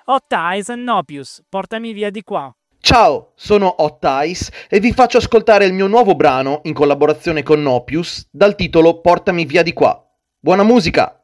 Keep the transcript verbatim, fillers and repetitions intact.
Hot Eyes and Nopius, portami via di qua. Ciao, sono Hot Eyes e vi faccio ascoltare il mio nuovo brano in collaborazione con Nopius dal titolo Portami via di qua. Buona musica!